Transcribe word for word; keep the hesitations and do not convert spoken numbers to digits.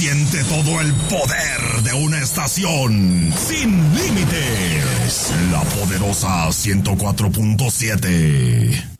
Siente todo el poder de una estación sin límites. La poderosa ciento cuatro punto siete.